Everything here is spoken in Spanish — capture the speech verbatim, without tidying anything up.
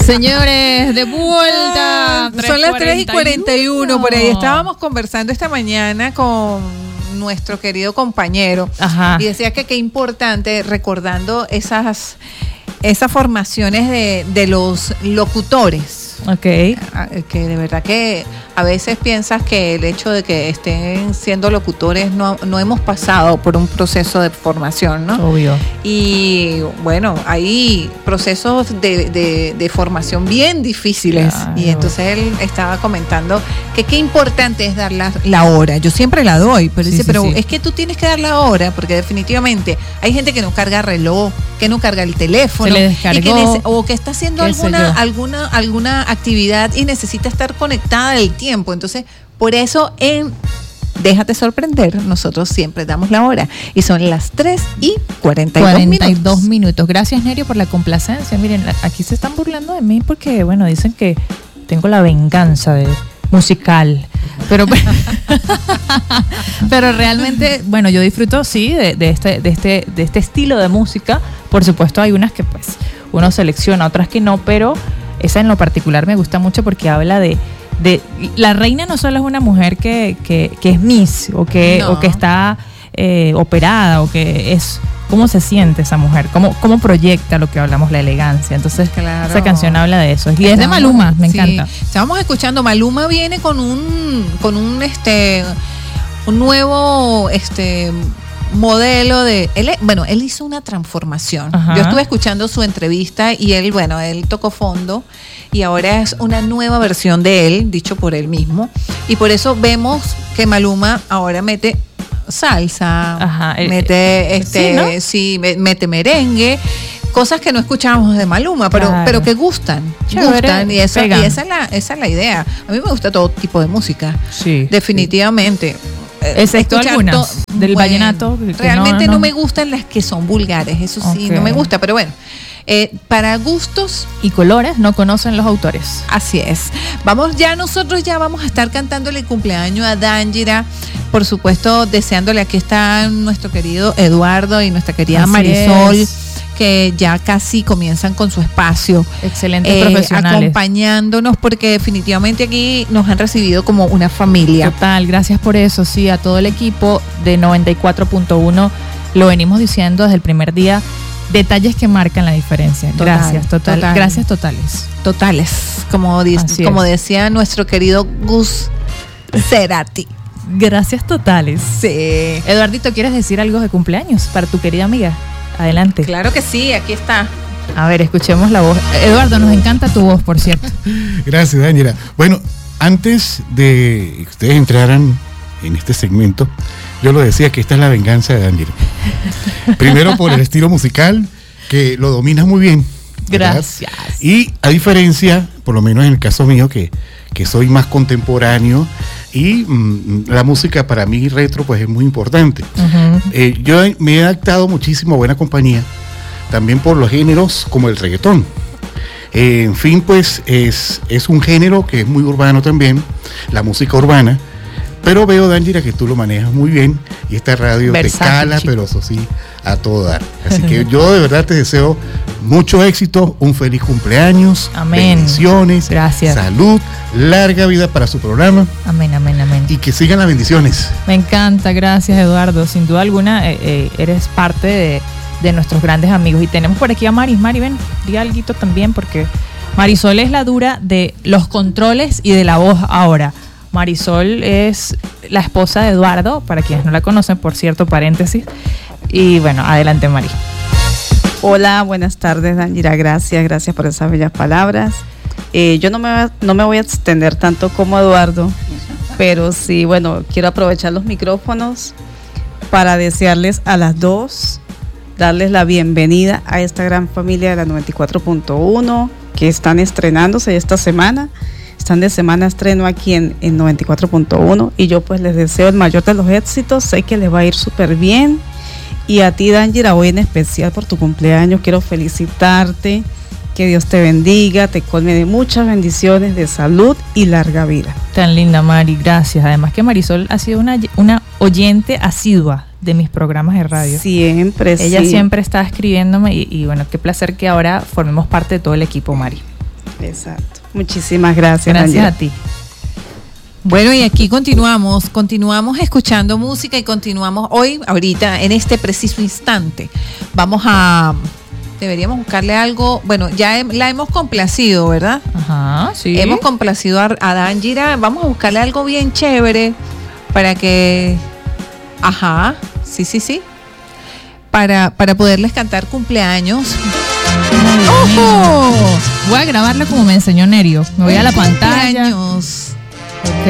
Señores, de vuelta. Ah, son las tres y cuarenta y uno. Por ahí estábamos conversando esta mañana con nuestro querido compañero. Ajá. Y decía que qué importante, recordando esas, esas formaciones de, de los locutores. Ok. Que de verdad que a veces piensas que el hecho de que estén siendo locutores no, no hemos pasado por un proceso de formación, ¿no? Obvio. Y bueno, hay procesos de, de, de formación bien difíciles. Claro. Y entonces él estaba comentando que qué importante es dar la, la hora. Yo siempre la doy, pero sí, dice, sí, pero sí. Es que tú tienes que dar la hora, porque definitivamente hay gente que no carga reloj, que no carga el teléfono. Se le descargó, y que nece- o que está haciendo alguna, alguna, alguna actividad y necesita estar conectada del tiempo. Entonces, por eso en Déjate Sorprender, nosotros siempre damos la hora. Y son las tres y cuarenta y dos minutos. cuarenta y dos minutos. Gracias, Nerio, por la complacencia. Miren, aquí se están burlando de mí porque, bueno, dicen que tengo la venganza de musical. Pero, pero realmente, bueno, yo disfruto, sí, de, de, este, de, este, de este estilo de música. Por supuesto, hay unas que, pues, uno selecciona, otras que no, pero esa en lo particular me gusta mucho porque habla de, de la reina no solo es una mujer que, que, que es Miss o que, no. o que está eh, operada o que es cómo se siente esa mujer, cómo, cómo proyecta lo que hablamos, la elegancia. Entonces, claro, esa canción habla de eso. Y estamos, es de Maluma, me sí, encanta. Estábamos escuchando, Maluma viene con un, con un este un nuevo este modelo de él, bueno, él hizo una transformación. Ajá. Yo estuve escuchando su entrevista y él, bueno, él tocó fondo y ahora es una nueva versión de él, dicho por él mismo, y por eso vemos que Maluma ahora mete salsa, Ajá, mete este, sí, ¿no? sí, mete merengue, cosas que no escuchábamos de Maluma, pero, claro. pero que gustan, Chévere, gustan, y esa, y esa es la, esa es la idea. A mí me gusta todo tipo de música, sí, definitivamente. Excepto algunas to- del bueno, vallenato. Realmente no, no. no me gustan las que son vulgares, eso sí, okay. no me gusta, pero bueno. Eh, para gustos y colores no conocen los autores. Así es. Vamos ya, nosotros ya vamos a estar cantándole el cumpleaños a Dangira, por supuesto deseándole, aquí está nuestro querido Eduardo y nuestra querida Así Marisol, es. que ya casi comienzan con su espacio. Excelentes eh, profesionales. Acompañándonos, porque definitivamente aquí nos han recibido como una familia. Total, gracias por eso, sí, a todo el equipo de noventa y cuatro punto uno, lo venimos diciendo desde el primer día. Detalles que marcan la diferencia. Total, gracias, total, total. Gracias totales. Totales, como, dice, como decía nuestro querido Gus Cerati. Gracias totales. Sí. Eduardito, ¿quieres decir algo de cumpleaños para tu querida amiga? Adelante. Claro que sí, aquí está. A ver, escuchemos la voz. Eduardo, nos encanta tu voz, por cierto. Gracias, Daniela. Bueno, antes de que ustedes entraran en este segmento, yo lo decía que esta es la venganza de Daniela. Primero por el estilo musical, que lo dominas muy bien. ¿verdad? Gracias. Y a diferencia, por lo menos en el caso mío, que, que soy más contemporáneo, y mmm, la música para mí retro pues es muy importante. Uh-huh. Eh, yo me he adaptado muchísimo a Buena Compañía, también por los géneros como el reggaetón. Eh, en fin, pues es, es un género que es muy urbano también, la música urbana. Pero veo, Dangira, que tú lo manejas muy bien y esta radio Versátil, te cala, chico. Pero eso sí, a todo dar. Así que yo de verdad te deseo mucho éxito, un feliz cumpleaños, amén. Bendiciones, gracias. Salud, larga vida para su programa. Amén, amén, amén. Y que sigan las bendiciones. Me encanta, gracias, Eduardo. Sin duda alguna, eh, eh, eres parte de, de nuestros grandes amigos. Y tenemos por aquí a Maris. Mari, ven, di alguito también, porque Marisol es la dura de los controles y de la voz ahora. Marisol es la esposa de Eduardo, para quienes no la conocen, por cierto, paréntesis. Y bueno, adelante, Mari. Hola, buenas tardes, Dangira. Gracias, gracias por esas bellas palabras. Eh, yo no me, no me voy a extender tanto como Eduardo, pero sí, bueno, quiero aprovechar los micrófonos para desearles a las dos, darles la bienvenida a esta gran familia de la noventa y cuatro punto uno, que están estrenándose esta semana. Están de semana estreno aquí en, en noventa y cuatro punto uno y yo pues les deseo el mayor de los éxitos. Sé que les va a ir súper bien. Y a ti, Dangira, hoy en especial por tu cumpleaños quiero felicitarte, que Dios te bendiga, te colme de muchas bendiciones, de salud y larga vida. Tan linda, Mari, gracias. Además que Marisol ha sido una, una oyente asidua de mis programas de radio. Siempre, Ella sí. siempre está escribiéndome y, y bueno, qué placer que ahora formemos parte de todo el equipo, Mari. Exacto. Muchísimas gracias. Gracias Daniela. a ti. Bueno, y aquí continuamos, continuamos escuchando música y continuamos hoy, ahorita, en este preciso instante. Vamos a, deberíamos buscarle algo, bueno, ya he, la hemos complacido, ¿verdad? Ajá, sí. Hemos complacido a, a Danjira, vamos a buscarle algo bien chévere para que, ajá, sí, sí, sí, para, para poderles cantar cumpleaños. ¡Ojo! Voy a grabarle como me enseñó Nerio. Me voy a la pantalla. Cumpleaños. Ok.